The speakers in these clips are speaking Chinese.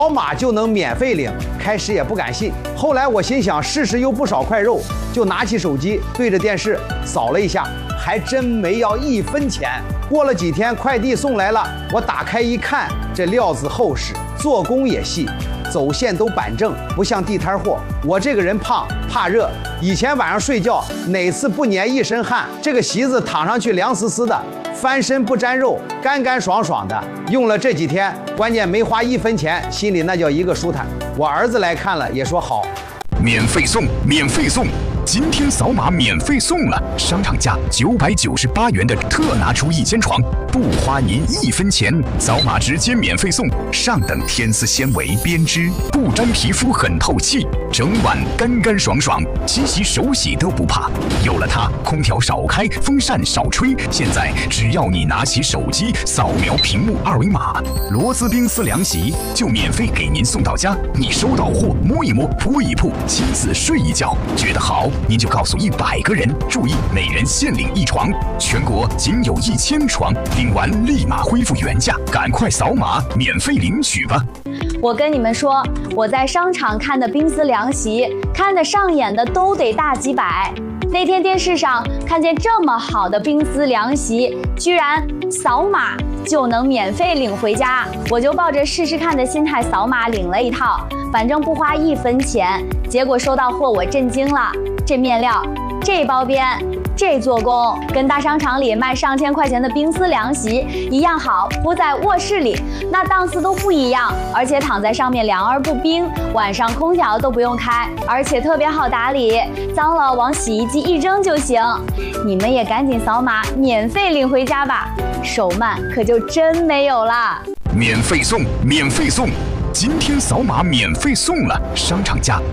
扫码就能免费领，开始也不敢信，后来我心想试试又不少块肉，就拿起手机对着电视扫了一下，还真没要1分钱。过了几天，快递送来了，我打开一看，这料子厚实，做工也细，走线都板正，不像地摊货。我这个人胖，怕热，以前晚上睡觉哪次不粘一身汗？这个席子躺上去凉丝丝的，翻身不沾肉，干干爽爽的。用了这几天，关键没花1分钱，心里那叫一个舒坦。我儿子来看了也说好。 免费送，免费送！今天扫码免费送了，商场价998元的特拿出1间床，不花您1分钱，扫码直接免费送。上等天丝纤维编织，不粘皮肤，很透气，整晚干干爽爽，洗洗手洗都不怕。有了它，空调少开，风扇少吹。现在只要你拿起手机，扫描屏幕2维码，螺丝冰丝凉席就免费给您送到家。你收到货，摸一摸，铺一铺，亲自睡一觉，觉得好，您就告诉100个人，注意每人限领1床，全国仅有1000床，领完立马恢复原价，赶快扫码免费领取吧！ 我跟你们说，我在商场看的冰丝凉席，看得上眼的都得大几百。那天电视上看见这么好的冰丝凉席，居然扫码就能免费领回家，我就抱着试试看的心态扫码领了1套，反正不花1分钱。结果收到货我震惊了，这面料，这包边，这做工，跟大商场里卖上千块钱的冰丝凉席一样好，铺在卧室里那档次都不一样，而且躺在上面凉而不冰，晚上空调都不用开，而且特别好打理，脏了往洗衣机一扔就行。你们也赶紧扫码免费领回家吧，手慢可就真没有了。 免费送，免费送！今天扫码免费送了，商场价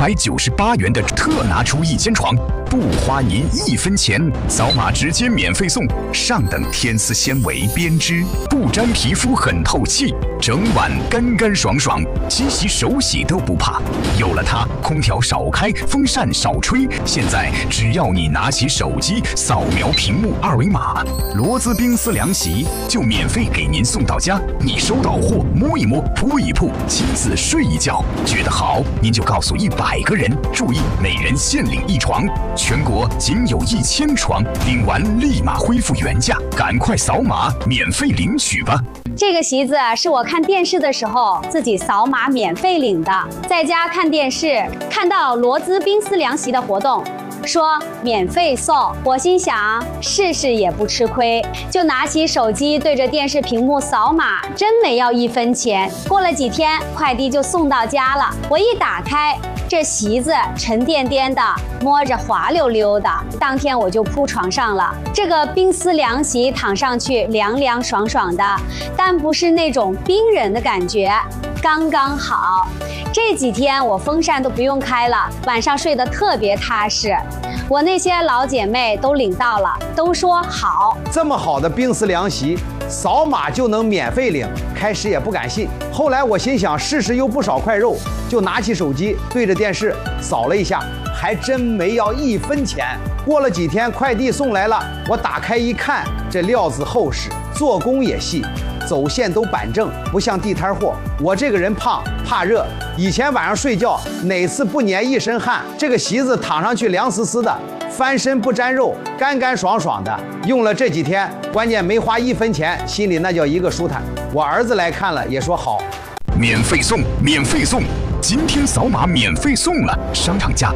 998元的特拿出1间床，不花您1分钱，扫码直接免费送。上等天丝纤维编织，不粘皮肤，很透气，整晚干干爽爽，洗洗手洗都不怕。有了它，空调少开，风扇少吹。现在只要你拿起手机，扫描屏幕2维码，螺丝冰丝凉席就免费给您送到家。你收到货，摸一摸，铺一铺，亲自睡一觉，觉得好，您就告诉100个人，注意每人限领1床，全国仅有1000床，领完立马恢复原价，赶快扫码免费领取吧！ 这个席子是我看电视的时候自己扫码免费领的，在家看电视看到螺丝冰丝凉席的活动，说免费送，我心想试试也不吃亏，就拿起手机对着电视屏幕扫码，真没要1分钱。过了几天，快递就送到家了，我一打开，这席子沉甸甸的，摸着滑溜溜的，当天我就铺床上了。这个冰丝凉席躺上去凉凉爽爽的，但不是那种冰人的感觉，刚刚好。这几天我风扇都不用开了，晚上睡得特别踏实。我那些老姐妹都领到了，都说好。 这么好的冰丝凉席，扫码就能免费领，开始也不敢信，后来我心想试试又不少块肉，就拿起手机对着电视扫了一下，还真没要1分钱。过了几天，快递送来了，我打开一看，这料子厚实，做工也细，走线都板正，不像地摊货。我这个人胖，怕热，以前晚上睡觉哪次不粘一身汗？这个席子躺上去凉丝丝的，翻身不沾肉，干干爽爽的。用了这几天，关键没花1分钱，心里那叫一个舒坦。我儿子来看了也说好。 免费送，免费送！今天扫码免费送了，商场价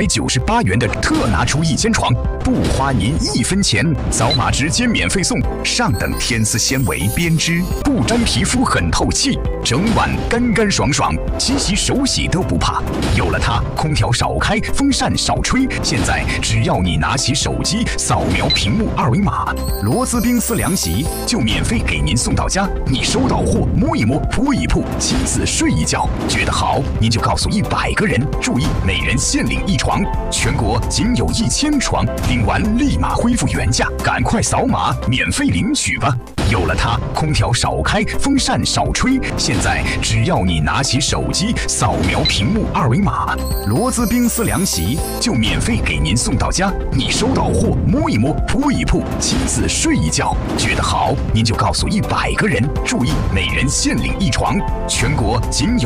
998元的特拿出1间床，不花您1分钱，扫码直接免费送。上等天丝纤维编织，不粘皮肤，很透气，整晚干干爽爽，洗洗手洗都不怕。有了它，空调少开，风扇少吹。现在只要你拿起手机，扫描屏幕2维码，螺丝冰丝凉席就免费给您送到家。你收到货，摸一摸，铺一铺，亲自睡一觉，觉得好，您就告诉100个人，注意每人限领1床，全国仅有1000床，领完立马恢复原价，赶快扫码免费领取吧！有了它，空调少开，风扇少吹。现在只要你拿起手机，扫描屏幕2维码，螺丝冰丝凉席就免费给您送到家。你收到货，摸一摸，铺一铺，亲自睡一觉，觉得好，您就告诉100个人，注意每人限领1床，全国仅有